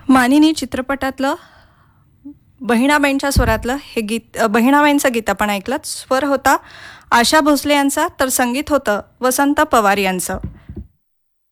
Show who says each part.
Speaker 1: मानिनी चित्रपटातलं बहिणाबाईंच्या स्वरातलं हे गीत, बहिणाबाईंचं गीत आपण ऐकलं. स्वर होता आशा भोसले यांचा, तर संगीत होतं वसंत पवार यांचं.